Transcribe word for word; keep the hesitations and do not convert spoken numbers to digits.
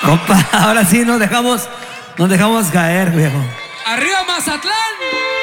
Compa, ahora sí nos dejamos, nos dejamos caer, viejo. ¡Arriba Mazatlán!